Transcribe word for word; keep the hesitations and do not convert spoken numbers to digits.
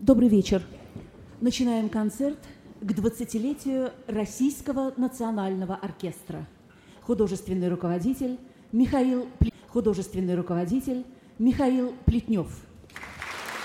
Добрый вечер. Начинаем концерт к двадцатилетию Российского национального оркестра. Художественный руководитель Михаил, Пле... Художественный руководитель Михаил Плетнев.